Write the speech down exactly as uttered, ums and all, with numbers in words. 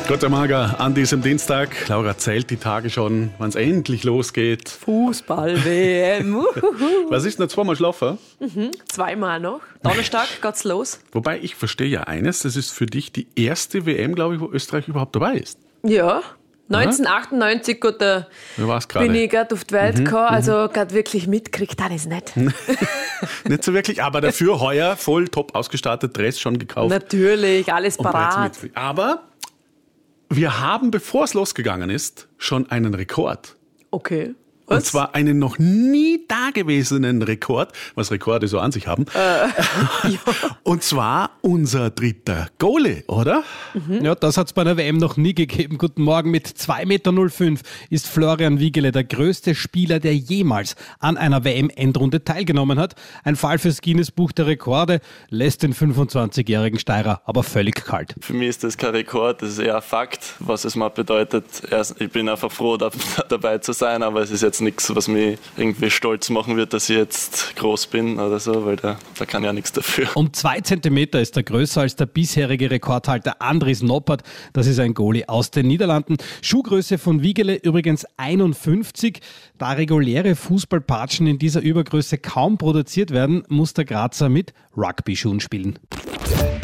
Guten Morgen an diesem Dienstag. Laura zählt die Tage schon, wann es endlich losgeht. Fußball-W M. Was ist denn zweimal schlafen? Mhm, zweimal noch. Donnerstag geht's los. Wobei, ich verstehe ja eines, das ist für dich die erste W M, glaube ich, wo Österreich überhaupt dabei ist. Ja, neunzehnhundertachtundneunzig gut, da bin ich gerade auf die Welt mhm, gekommen, also gerade wirklich mitkriegt, das ist nicht. Nicht so wirklich, aber dafür heuer voll top ausgestattet, Dress schon gekauft. Natürlich, alles parat. Aber wir haben, bevor es losgegangen ist, schon einen Rekord. Okay. Was? Und zwar einen noch nie dagewesenen Rekord, was Rekorde so an sich haben. Äh, ja. Und zwar unser dritter Goalie, oder? Mhm. Ja, das hat es bei der W M noch nie gegeben. Guten Morgen, mit zwei Meter null fünf ist Florian Wiegele der größte Spieler, der jemals an einer W M-Endrunde teilgenommen hat. Ein Fall fürs Guinness-Buch der Rekorde, lässt den fünfundzwanzigjährigen Steirer aber völlig kalt. Für mich ist das kein Rekord, das ist eher ein Fakt, was es mal bedeutet. Ich bin einfach froh, dabei zu sein, aber es ist jetzt nichts, was mich irgendwie stolz machen wird, dass ich jetzt groß bin oder so, weil da, da kann ich ja nichts dafür. Um zwei Zentimeter ist er größer als der bisherige Rekordhalter Andries Noppert. Das ist ein Goalie aus den Niederlanden. Schuhgröße von Wiegele übrigens einundfünfzig. Da reguläre Fußballpatschen in dieser Übergröße kaum produziert werden, muss der Grazer mit Rugby-Schuhen spielen.